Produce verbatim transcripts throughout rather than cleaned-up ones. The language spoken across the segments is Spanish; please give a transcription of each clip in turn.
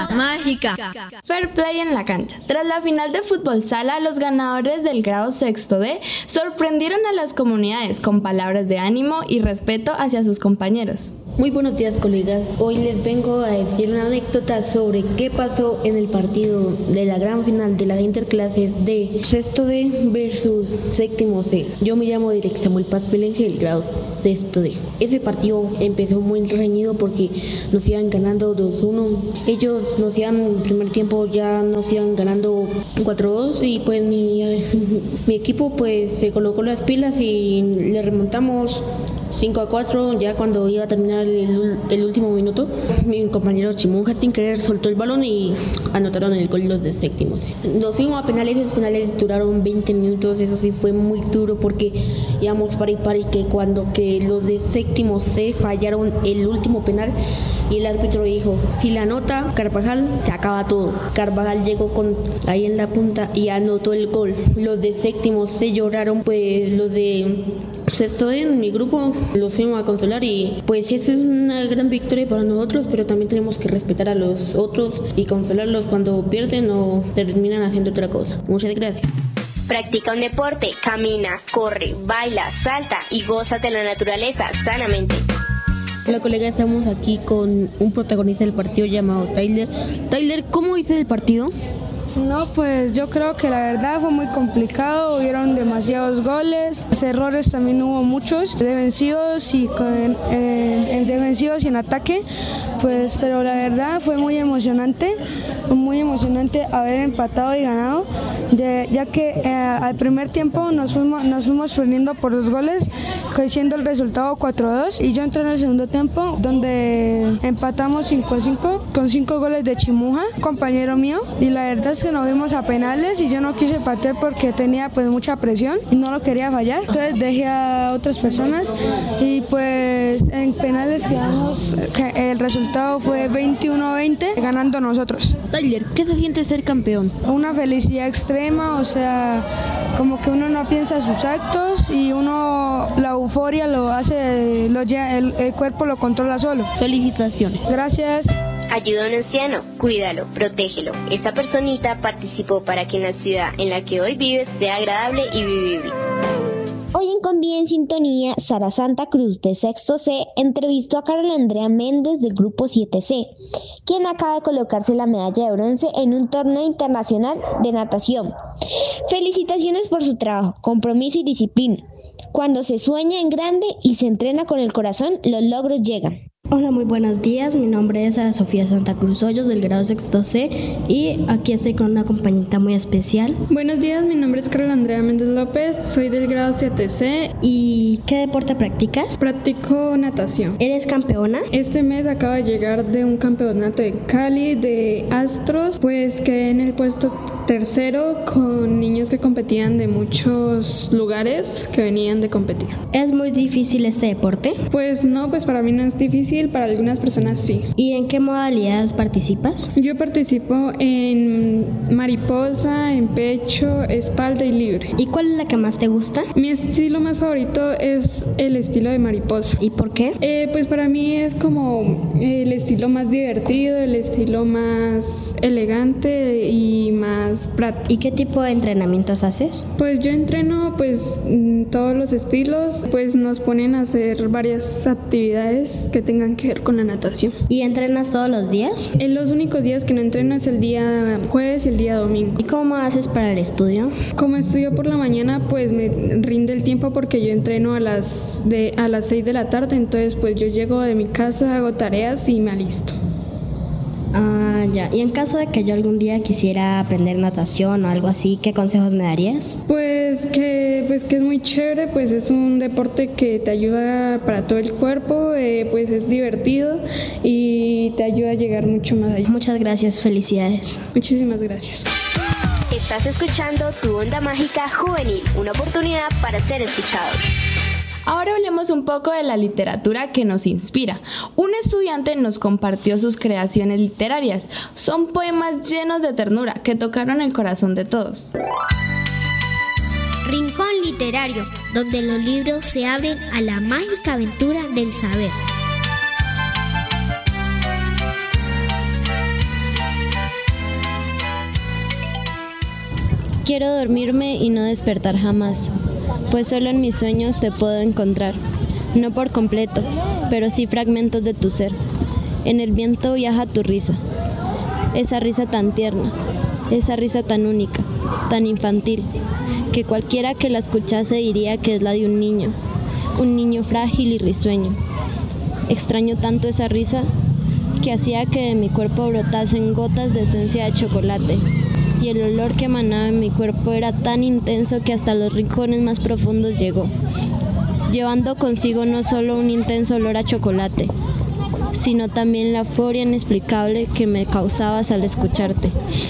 Onda Mágica. Fair play en la cancha. Tras la final de fútbol sala, los ganadores del grado sexto D sorprendieron a las comunidades con palabras de ánimo y respeto hacia sus compañeros. Muy buenos días, colegas. Hoy les vengo a decir una anécdota sobre qué pasó en el partido de la gran final de las interclases de sexto D versus séptimo C. Yo me llamo Derek Samuel Paz Belenje, del grado sexto D. Ese partido empezó muy reñido porque nos iban ganando dos uno. Ellos nos iban, en el primer tiempo ya nos iban ganando cuatro dos y pues mi, mi equipo pues se colocó las pilas y le remontamos cinco a cuatro ya cuando iba a terminar el, el último minuto. Mi compañero Chimunja sin querer soltó el balón y anotaron el gol los de séptimo C. Nos fuimos a penales, esos penales duraron veinte minutos, eso sí fue muy duro porque íbamos para y para y que cuando que los de séptimo C fallaron el último penal y el árbitro dijo, si la anota Carvajal se acaba todo. Carvajal llegó con ahí en la punta y anotó el gol. Los de séptimo C lloraron, pues los de sexto D en mi grupo los fuimos a consolar y pues esa es una gran victoria para nosotros, pero también tenemos que respetar a los otros y consolarlos cuando pierden o terminan haciendo otra cosa. Muchas gracias. Practica un deporte, camina, corre, baila, salta y goza de la naturaleza sanamente. Hola colega, estamos aquí con un protagonista del partido llamado Tyler. Tyler, ¿cómo hice el partido? No, pues yo creo que la verdad fue muy complicado, hubieron demasiados goles, errores también hubo muchos, defensivos y en, en, en defensivos y en ataque, pues pero la verdad fue muy emocionante, fue muy emocionante haber empatado y ganado, de, ya que eh, al primer tiempo nos fuimos, nos fuimos perdiendo por dos goles, siendo el resultado cuatro a dos, y yo entré en el segundo tiempo donde empatamos cinco a cinco con cinco goles de Chimuja, compañero mío, y la verdad es que nos vimos a penales y yo no quise patear porque tenía pues mucha presión y no lo quería fallar, entonces dejé a otras personas y pues en penales quedamos, el resultado fue veintiuno a veinte ganando nosotros. Tyler, ¿qué se siente ser campeón? Una felicidad extrema, o sea, como que uno no piensa sus actos y uno la euforia lo hace, lo, el, el cuerpo lo controla solo. Felicitaciones. Gracias. Ayuda a un anciano, cuídalo, protégelo. Esta personita participó para que en la ciudad en la que hoy vives sea agradable y vivible. Hoy en Con Vida en Sintonía, Sara Santa Cruz de sexto C entrevistó a Carla Andrea Méndez del grupo siete C, quien acaba de colocarse la medalla de bronce en un torneo internacional de natación. Felicitaciones por su trabajo, compromiso y disciplina. Cuando se sueña en grande y se entrena con el corazón, los logros llegan. Hola, muy buenos días. Mi nombre es Sara Sofía Santa Cruz Hoyos del grado sexto C y aquí estoy con una compañita muy especial. Buenos días, mi nombre es Carla Andrea Méndez López, soy del grado siete C. ¿Y qué deporte practicas? Practico natación. ¿Eres campeona? Este mes acabo de llegar de un campeonato de Cali de Astros, pues quedé en el puesto tercero con niños que competían de muchos lugares que venían de competir. ¿Es muy difícil este deporte? Pues no, pues para mí no es difícil. Para algunas personas sí. ¿Y en qué modalidades participas? Yo participo en mariposa, en pecho, espalda y libre. ¿Y cuál es la que más te gusta? Mi estilo más favorito es el estilo de mariposa. ¿Y por qué? Eh, pues para mí es como el estilo más divertido, el estilo más elegante y más práctico. ¿Y qué tipo de entrenamientos haces? Pues yo entreno pues todos los estilos, pues nos ponen a hacer varias actividades que tengan que ver con la natación. ¿Y entrenas todos los días? En los únicos días que no entreno es el día jueves y el día domingo. ¿Y cómo haces para el estudio? Como estudio por la mañana, pues me rinde el tiempo porque yo entreno a las de a las seis de la tarde, entonces pues yo llego de mi casa, hago tareas y me alisto. Ah, ya. Y en caso de que yo algún día quisiera aprender natación o algo así, ¿qué consejos me darías? Pues que, pues que es muy chévere, pues es un deporte que te ayuda para todo el cuerpo, eh, pues es divertido y te ayuda a llegar mucho más allá. Muchas gracias, felicidades. Muchísimas gracias. Estás escuchando Tu Onda Mágica Juvenil, una oportunidad para ser escuchados. Ahora hablemos un poco de la literatura que nos inspira. Un estudiante nos compartió sus creaciones literarias. Son poemas llenos de ternura que tocaron el corazón de todos. Rincón literario, donde los libros se abren a la mágica aventura del saber. Quiero dormirme y no despertar jamás, pues solo en mis sueños te puedo encontrar, no por completo, pero sí fragmentos de tu ser. En el viento viaja tu risa, esa risa tan tierna, esa risa tan única, tan infantil, que cualquiera que la escuchase diría que es la de un niño, un niño frágil y risueño. Extraño tanto esa risa que hacía que de mi cuerpo brotasen gotas de esencia de chocolate, y el olor que emanaba en mi cuerpo era tan intenso que hasta los rincones más profundos llegó, llevando consigo no solo un intenso olor a chocolate, sino también la euforia inexplicable que me causabas al escucharte.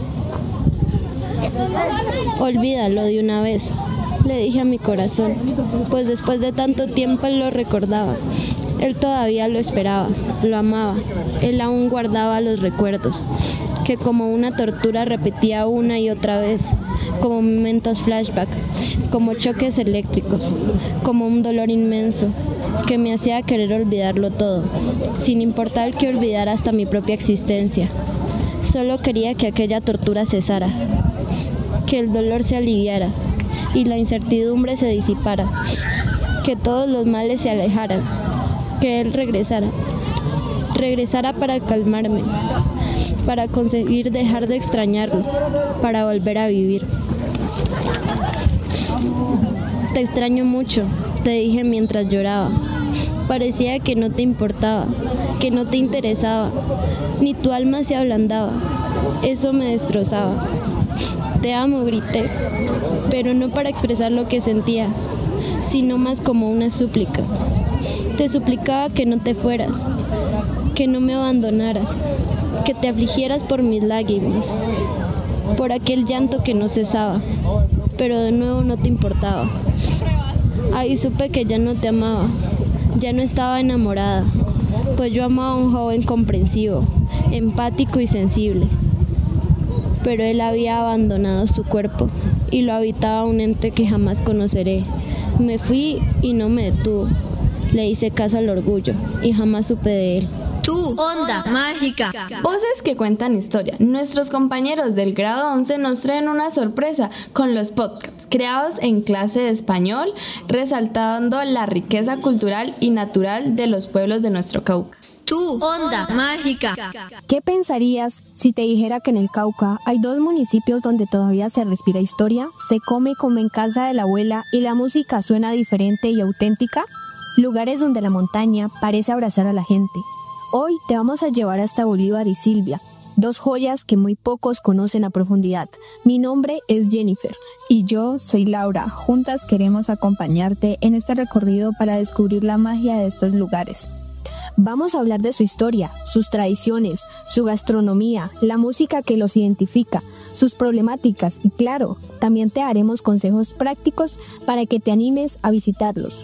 Olvídalo de una vez, le dije a mi corazón, pues después de tanto tiempo él lo recordaba. Él todavía lo esperaba, lo amaba, él aún guardaba los recuerdos, que como una tortura repetía una y otra vez, como momentos flashback, como choques eléctricos, como un dolor inmenso, que me hacía querer olvidarlo todo, sin importar que olvidara hasta mi propia existencia. Solo quería que aquella tortura cesara, que el dolor se aliviara y la incertidumbre se disipara, que todos los males se alejaran, que él regresara, regresara para calmarme, para conseguir dejar de extrañarlo, para volver a vivir. Te extraño mucho, te dije mientras lloraba. Parecía que no te importaba, que no te interesaba, ni tu alma se ablandaba. Eso me destrozaba. Te amo, grité, pero no para expresar lo que sentía, sino más como una súplica. Te suplicaba que no te fueras, que no me abandonaras, que te afligieras por mis lágrimas, por aquel llanto que no cesaba, pero de nuevo no te importaba. Ahí supe que ya no te amaba, ya no estaba enamorada, pues yo amaba a un joven comprensivo, empático y sensible. Pero él había abandonado su cuerpo y lo habitaba un ente que jamás conoceré. Me fui y no me detuvo. Le hice caso al orgullo y jamás supe de él. Tu onda mágica. Voces que cuentan historia. Nuestros compañeros del grado once nos traen una sorpresa con los podcasts creados en clase de español, resaltando la riqueza cultural y natural de los pueblos de nuestro Cauca. Tu onda mágica. ¿Qué pensarías si te dijera que en el Cauca hay dos municipios donde todavía se respira historia, se come como en casa de la abuela y la música suena diferente y auténtica? Lugares donde la montaña parece abrazar a la gente. Hoy te vamos a llevar hasta Bolívar y Silvia, dos joyas que muy pocos conocen a profundidad. Mi nombre es Jennifer. Y yo soy Laura. Juntas queremos acompañarte en este recorrido para descubrir la magia de estos lugares. Vamos a hablar de su historia, sus tradiciones, su gastronomía, la música que los identifica, sus problemáticas y claro, también te daremos consejos prácticos para que te animes a visitarlos.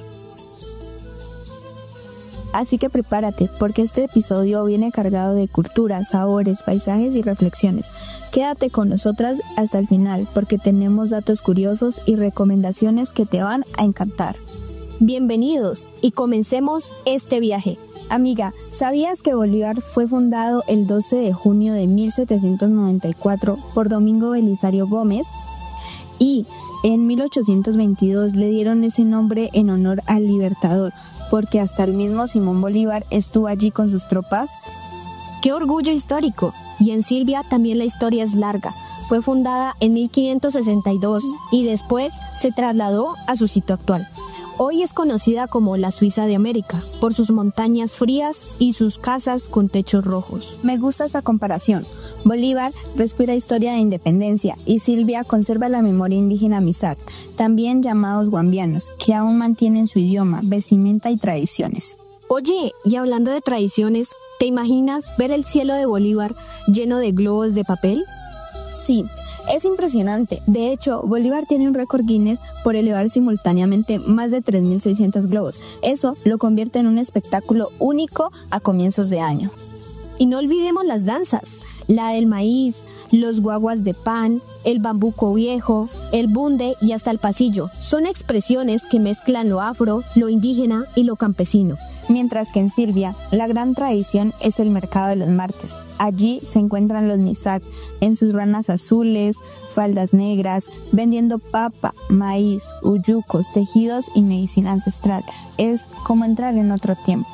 Así que prepárate, porque este episodio viene cargado de cultura, sabores, paisajes y reflexiones. Quédate con nosotras hasta el final, porque tenemos datos curiosos y recomendaciones que te van a encantar. Bienvenidos y comencemos este viaje. Amiga, ¿sabías que Bolívar fue fundado el doce de junio de mil setecientos noventa y cuatro por Domingo Belisario Gómez? Y en mil ochocientos veintidós le dieron ese nombre en honor al Libertador, porque hasta el mismo Simón Bolívar estuvo allí con sus tropas. ¡Qué orgullo histórico! Y en Silvia también la historia es larga. Fue fundada en mil quinientos sesenta y dos y después se trasladó a su sitio actual. Hoy es conocida como la Suiza de América, por sus montañas frías y sus casas con techos rojos. Me gusta esa comparación. Bolívar respira historia de independencia y Silvia conserva la memoria indígena Misak, también llamados guambianos, que aún mantienen su idioma, vestimenta y tradiciones. Oye, y hablando de tradiciones, ¿te imaginas ver el cielo de Bolívar lleno de globos de papel? Sí. Es impresionante. De hecho, Bolívar tiene un récord Guinness por elevar simultáneamente más de tres mil seiscientos globos. Eso lo convierte en un espectáculo único a comienzos de año. Y no olvidemos las danzas, la del maíz, los guaguas de pan, el bambuco viejo, el bunde y hasta el pasillo. Son expresiones que mezclan lo afro, lo indígena y lo campesino. Mientras que en Silvia, la gran tradición es el mercado de los martes. Allí se encuentran los misak en sus ranas azules, faldas negras, vendiendo papa, maíz, uyucos, tejidos y medicina ancestral. Es como entrar en otro tiempo.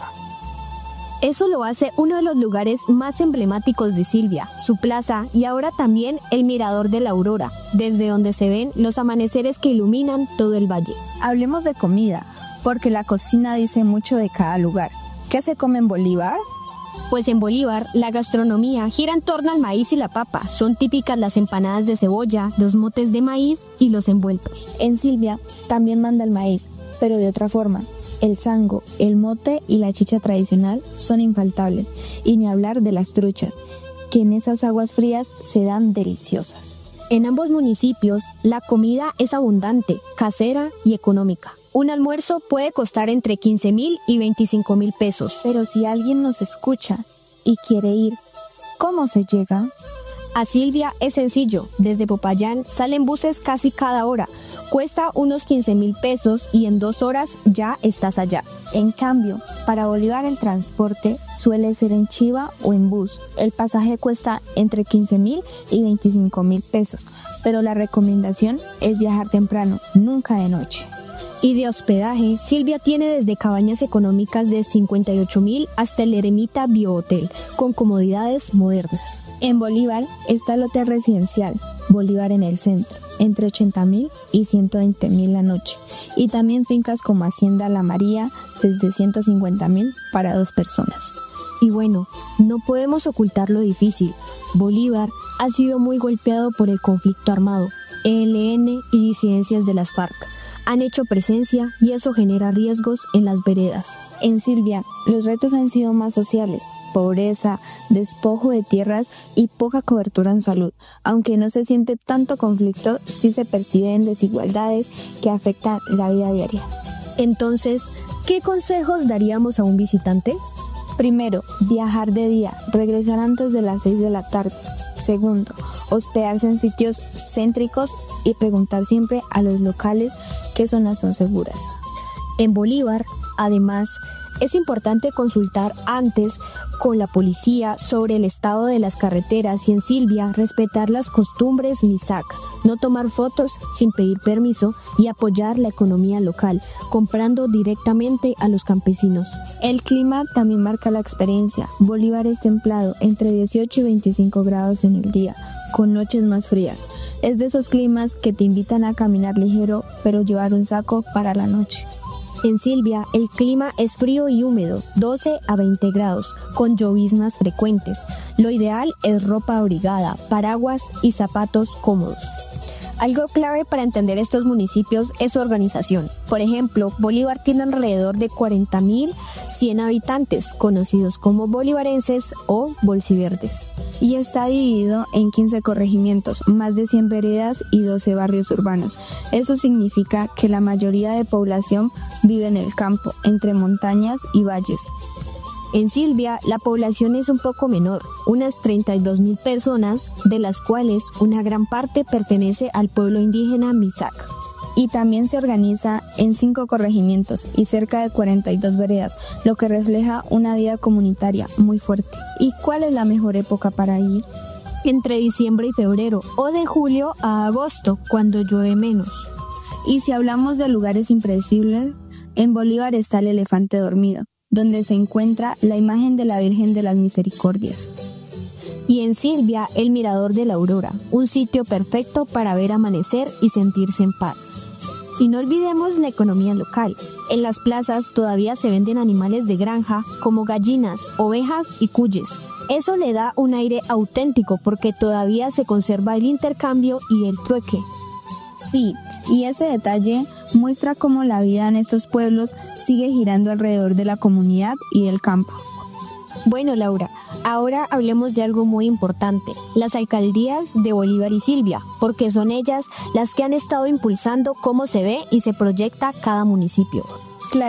Eso lo hace uno de los lugares más emblemáticos de Silvia, su plaza y ahora también el Mirador de la Aurora, desde donde se ven los amaneceres que iluminan todo el valle. Hablemos de comida, porque la cocina dice mucho de cada lugar. ¿Qué se come en Bolívar? Pues en Bolívar, la gastronomía gira en torno al maíz y la papa. Son típicas las empanadas de cebolla, los motes de maíz y los envueltos. En Silvia también manda el maíz, pero de otra forma. El sango, el mote y la chicha tradicional son infaltables. Y ni hablar de las truchas, que en esas aguas frías se dan deliciosas. En ambos municipios, la comida es abundante, casera y económica. Un almuerzo puede costar entre quince mil y veinticinco mil pesos. Pero si alguien nos escucha y quiere ir, ¿cómo se llega? A Silvia es sencillo. Desde Popayán salen buses casi cada hora. Cuesta unos quince mil pesos y en dos horas ya estás allá. En cambio, para Bolívar el transporte suele ser en chiva o en bus. El pasaje cuesta entre quince mil y veinticinco mil pesos, pero la recomendación es viajar temprano, nunca de noche. Y de hospedaje, Silvia tiene desde cabañas económicas de cincuenta y ocho mil hasta el Eremita Biohotel, con comodidades modernas. En Bolívar está el hotel residencial, Bolívar en el centro, entre ochenta mil y ciento veinte mil la noche. Y también fincas como Hacienda La María, desde ciento cincuenta mil para dos personas. Y bueno, no podemos ocultar lo difícil. Bolívar ha sido muy golpeado por el conflicto armado. E L N y disidencias de las FARC han hecho presencia y eso genera riesgos en las veredas. En Silvia, los retos han sido más sociales, pobreza, despojo de tierras y poca cobertura en salud. Aunque no se siente tanto conflicto, sí se perciben desigualdades que afectan la vida diaria. Entonces, ¿qué consejos daríamos a un visitante? Primero, viajar de día, regresar antes de las seis de la tarde. Segundo, hospedarse en sitios céntricos y preguntar siempre a los locales qué zonas son seguras. En Bolívar, además, es importante consultar antes con la policía sobre el estado de las carreteras y en Silvia respetar las costumbres misak, no tomar fotos sin pedir permiso y apoyar la economía local, comprando directamente a los campesinos. El clima también marca la experiencia. Bolívar es templado, entre dieciocho y veinticinco grados en el día, con noches más frías. Es de esos climas que te invitan a caminar ligero, pero llevar un saco para la noche. En Silvia, el clima es frío y húmedo, doce a veinte grados, con lloviznas frecuentes. Lo ideal es ropa abrigada, paraguas y zapatos cómodos. Algo clave para entender estos municipios es su organización. Por ejemplo, Bolívar tiene alrededor de cuarenta mil cien habitantes, conocidos como bolivarenses o bolsiverdes. Y está dividido en quince corregimientos, más de cien veredas y doce barrios urbanos. Eso significa que la mayoría de población vive en el campo, entre montañas y valles. En Silvia, la población es un poco menor, unas treinta y dos mil personas, de las cuales una gran parte pertenece al pueblo indígena misak. Y también se organiza en cinco corregimientos y cerca de cuarenta y dos veredas, lo que refleja una vida comunitaria muy fuerte. ¿Y cuál es la mejor época para ir? Entre diciembre y febrero, o de julio a agosto, cuando llueve menos. Y si hablamos de lugares impredecibles, en Bolívar está el Elefante Dormido, donde se encuentra la imagen de la Virgen de las Misericordias. Y en Silvia, el Mirador de la Aurora, un sitio perfecto para ver amanecer y sentirse en paz. Y no olvidemos la economía local. En las plazas todavía se venden animales de granja como gallinas, ovejas y cuyes. Eso le da un aire auténtico porque todavía se conserva el intercambio y el trueque. Sí, y ese detalle muestra cómo la vida en estos pueblos sigue girando alrededor de la comunidad y del campo. Bueno, Laura, ahora hablemos de algo muy importante, las alcaldías de Bolívar y Silvia, porque son ellas las que han estado impulsando cómo se ve y se proyecta cada municipio. Claro,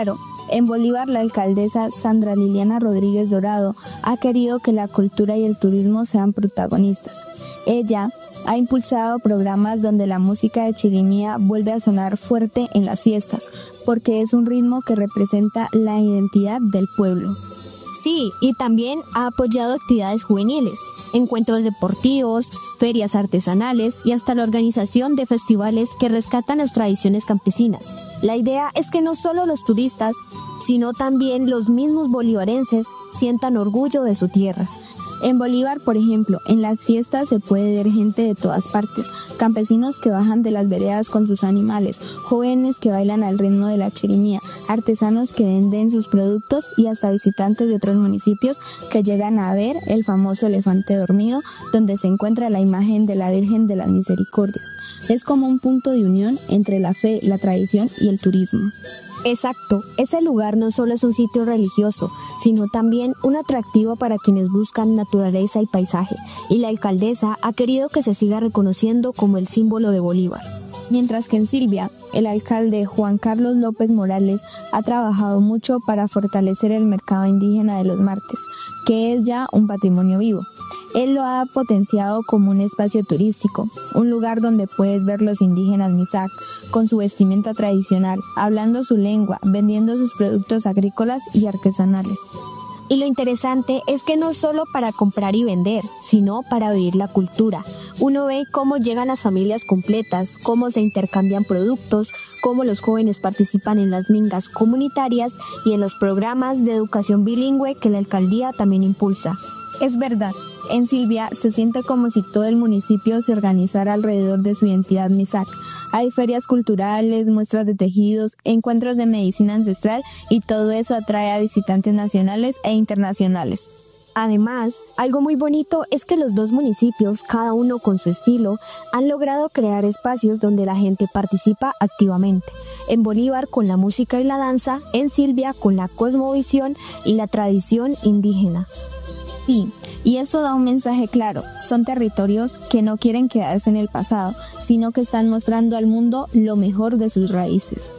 En Bolívar, la alcaldesa Sandra Liliana Rodríguez Dorado ha querido que la cultura y el turismo sean protagonistas. Ella ha impulsado programas donde la música de chirimía vuelve a sonar fuerte en las fiestas, porque es un ritmo que representa la identidad del pueblo. Sí, y también ha apoyado actividades juveniles, encuentros deportivos, ferias artesanales y hasta la organización de festivales que rescatan las tradiciones campesinas. La idea es que no solo los turistas, sino también los mismos bolivarenses sientan orgullo de su tierra. En Bolívar, por ejemplo, en las fiestas se puede ver gente de todas partes, campesinos que bajan de las veredas con sus animales, jóvenes que bailan al ritmo de la chirimía, artesanos que venden sus productos y hasta visitantes de otros municipios que llegan a ver el famoso elefante dormido, donde se encuentra la imagen de la Virgen de las Misericordias. Es como un punto de unión entre la fe, la tradición y el turismo. Exacto, ese lugar no solo es un sitio religioso, sino también un atractivo para quienes buscan naturaleza y paisaje, y la alcaldesa ha querido que se siga reconociendo como el símbolo de Bolívar. Mientras que en Silvia, el alcalde Juan Carlos López Morales ha trabajado mucho para fortalecer el mercado indígena de los martes, que es ya un patrimonio vivo. Él lo ha potenciado como un espacio turístico, un lugar donde puedes ver los indígenas Misak, con su vestimenta tradicional, hablando su lengua, vendiendo sus productos agrícolas y artesanales. Y lo interesante es que no solo para comprar y vender, sino para vivir la cultura. Uno ve cómo llegan las familias completas, cómo se intercambian productos, cómo los jóvenes participan en las mingas comunitarias y en los programas de educación bilingüe que la alcaldía también impulsa. Es verdad, en Silvia se siente como si todo el municipio se organizara alrededor de su identidad Misak. Hay ferias culturales, muestras de tejidos, encuentros de medicina ancestral y todo eso atrae a visitantes nacionales e internacionales. Además, algo muy bonito es que los dos municipios, cada uno con su estilo, han logrado crear espacios donde la gente participa activamente. En Bolívar con la música y la danza, en Silvia con la cosmovisión y la tradición indígena. Sí, y eso da un mensaje claro, son territorios que no quieren quedarse en el pasado, sino que están mostrando al mundo lo mejor de sus raíces.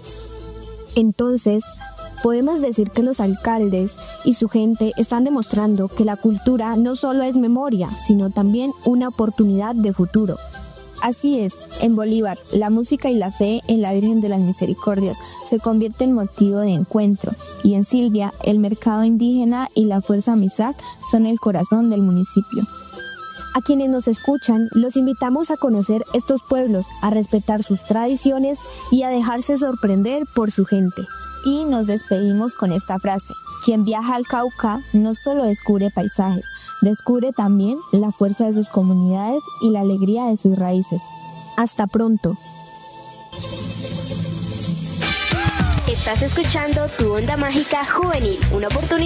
Entonces, podemos decir que los alcaldes y su gente están demostrando que la cultura no solo es memoria, sino también una oportunidad de futuro. Así es, en Bolívar, la música y la fe en la Virgen de las Misericordias se convierte en motivo de encuentro, y en Silvia, el mercado indígena y la fuerza Misak son el corazón del municipio. A quienes nos escuchan, los invitamos a conocer estos pueblos, a respetar sus tradiciones y a dejarse sorprender por su gente. Y nos despedimos con esta frase: quien viaja al Cauca no solo descubre paisajes, descubre también la fuerza de sus comunidades y la alegría de sus raíces. Hasta pronto. Estás escuchando Tu Onda Mágica Juvenil, una oportunidad